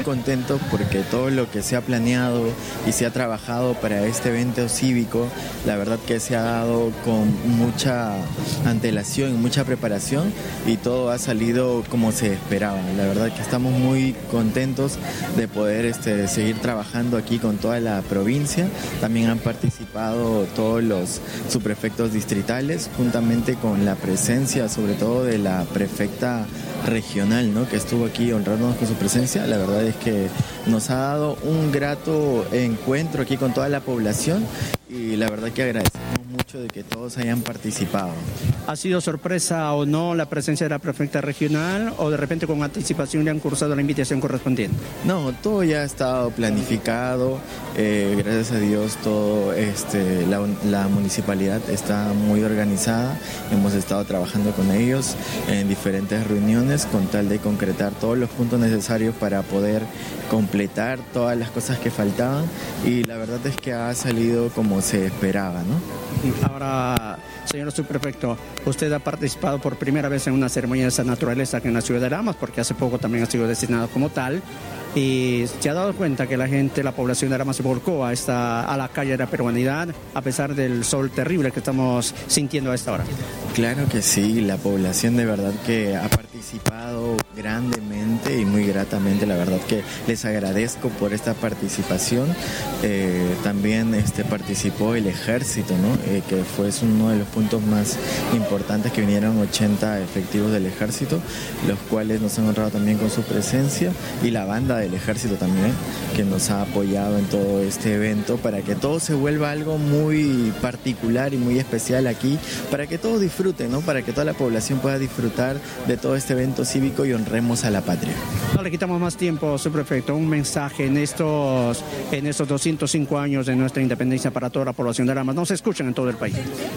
contentos porque todo lo que se ha planeado y se ha trabajado para este evento cívico, la verdad que se ha dado con mucha antelación y mucha preparación y todo ha salido como se esperaba. La verdad que estamos muy contentos de poder seguir trabajando aquí con toda la provincia. También han participado todos los subprefectos distritales, juntamente con la presencia sobre todo de la prefecta regional, ¿no?, que estuvo aquí honrándonos con su presencia. La verdad es que nos ha dado un grato encuentro aquí con toda la población y la verdad que agradecemos mucho de que todos hayan participado. ¿Ha sido sorpresa o no la presencia de la prefecta regional o de repente con anticipación le han cursado la invitación correspondiente? No, todo ya ha estado planificado, gracias a Dios todo, la municipalidad está muy organizada, hemos estado trabajando con ellos en diferentes reuniones con tal de concretar todos los puntos necesarios para poder completar todas las cosas que faltaban y la verdad es que ha salido como se esperaba, ¿no? Ahora, señor subprefecto, usted ha participado por primera vez en una ceremonia de esa naturaleza aquí en la ciudad de Lamas, porque hace poco también ha sido designado como tal, y se ha dado cuenta que la gente, la población de Lamas se volcó a la calle de la peruanidad, a pesar del sol terrible que estamos sintiendo a esta hora. Claro que sí, la población de verdad que ha participado grandemente y muy gratamente, la verdad que les agradezco por esta participación. También participó el ejército, ¿no? Que fue uno de los puntos más importantes, que vinieron 80 efectivos del ejército, los cuales nos han honrado también con su presencia, y la banda del ejército también, que nos ha apoyado en todo este evento para que todo se vuelva algo muy particular y muy especial aquí, para que todos disfruten, ¿no? Para que toda la población pueda disfrutar de todo este evento cívico y honremos a la patria. No le quitamos más tiempo, subprefecto. Un mensaje en estos 205 años de nuestra independencia para toda la población de Lamas. Nos escuchan en todo el país.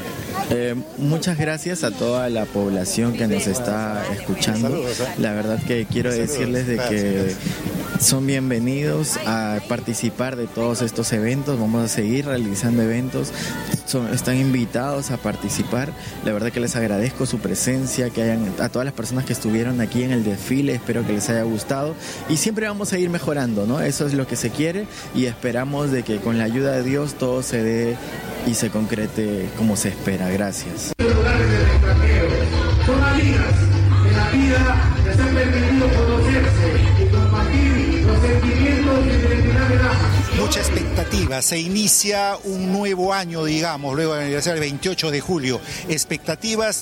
Muchas gracias a toda la población que nos está escuchando. La verdad que quiero decirles de que son bienvenidos a participar de todos estos eventos. Vamos a seguir realizando eventos. Están invitados a participar. La verdad que les agradezco su presencia, a todas las personas que estuvieron aquí en el desfile. Espero que les haya gustado y siempre vamos a ir mejorando, ¿no? Eso es lo que se quiere y esperamos de que con la ayuda de Dios todo se dé y se concrete como se espera. Gracias. Son amigas en la vida les han permitido conocerse y compartir los sentimientos y identidad de Lamas. Mucha expectativa, se inicia un nuevo año, digamos, luego del aniversario del 28 de julio. Expectativas